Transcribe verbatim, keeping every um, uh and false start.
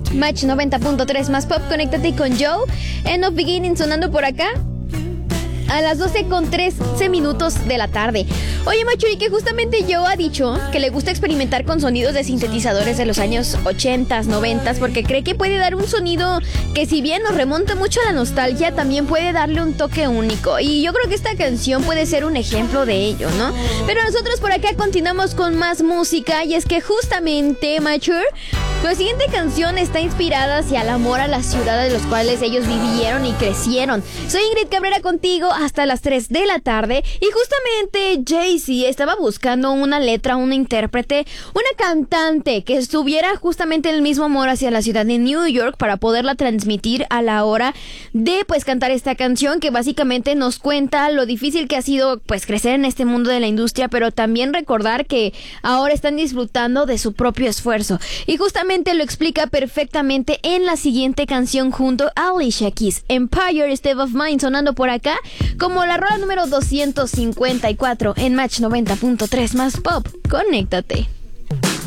Match noventa punto tres más pop, conéctate con Joe. End of Beginning sonando por acá a las doce con trece minutos de la tarde. Oye, Machuri, que justamente Joe ha dicho que le gusta experimentar con sonidos de sintetizadores de los años ochenta, noventa, porque cree que puede dar un sonido que, si bien nos remonta mucho a la nostalgia, también puede darle un toque único. Y yo creo que esta canción puede ser un ejemplo de ello, ¿no? Pero nosotros por acá continuamos con más música, y es que justamente, Mature, la siguiente canción está inspirada hacia el amor a las ciudades de las cuales ellos vivieron y crecieron. Soy Ingrid Cabrera contigo hasta las tres de la tarde, y justamente Jay-Z estaba buscando una letra, una intérprete, una cantante que estuviera justamente en el mismo amor hacia la ciudad de New York para poderla transmitir a la hora de pues cantar esta canción, que básicamente nos cuenta lo difícil que ha sido pues crecer en este mundo de la industria, pero también recordar que ahora están disfrutando de su propio esfuerzo, y justamente lo explica perfectamente en la siguiente canción junto a Alicia Keys, Empire State of Mind, sonando por acá como la rola número doscientos cincuenta y cuatro en Match noventa punto tres más pop. Conéctate.